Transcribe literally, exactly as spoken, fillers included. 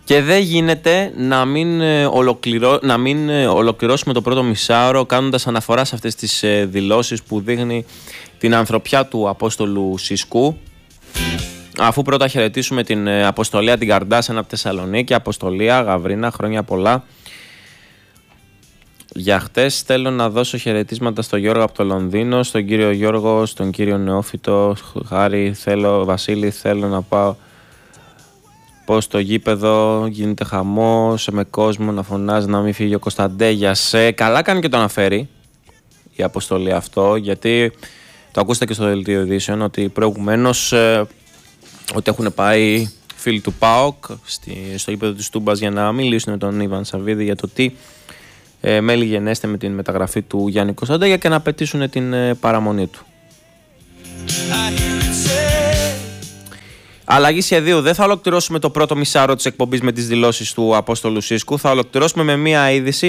Και δεν γίνεται να μην, ολοκληρώ, να μην ολοκληρώσουμε το πρώτο μισάωρο κάνοντας αναφορά σε αυτές τις δηλώσεις που δείχνει την ανθρωπιά του Απόστολου Σισκού. Αφού πρώτα χαιρετήσουμε την Αποστολία την Καρντάσεν από Θεσσαλονίκη. Αποστολία, Γαβρίνα, χρόνια πολλά. Για χτες θέλω να δώσω χαιρετίσματα στον Γιώργο από το Λονδίνο, στον κύριο Γιώργο, στον κύριο Νεόφυτο, Χάρη, θέλω, Βασίλη, θέλω να πάω πως στο γήπεδο γίνεται χαμός, με κόσμο να φωνάζει να μην φύγει ο Κωνσταντέγιας. Ε, καλά κάνει και το αναφέρει η αποστολή αυτό, γιατί το ακούσατε και στο δελτίο ειδήσεων ότι προηγουμένως ε, ότι έχουν πάει φίλοι του ΠΑΟΚ στη, στο γήπεδο της Τούμπας για να μιλήσουν με τον Ιβάν Σαββίδη για το τι ε, μέλη γενέστε με την μεταγραφή του Γιάννη Κωνσταντέγια και να απαιτήσουν την ε, παραμονή του. Αλλαγή σχεδίου. Δεν θα ολοκληρώσουμε το πρώτο μισάρο της εκπομπής με τις δηλώσεις του Απόστολου Σίσκου. Θα ολοκληρώσουμε με μία είδηση